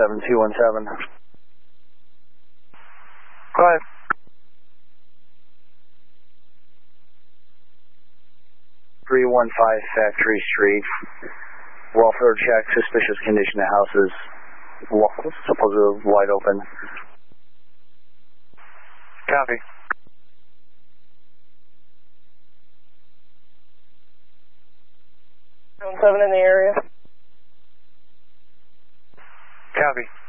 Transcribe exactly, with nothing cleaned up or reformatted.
seven two one seven. Go ahead. three one five Factory Street. Welfare check, suspicious condition of houses, supposedly wide open. Copy. seven in the area. Copy.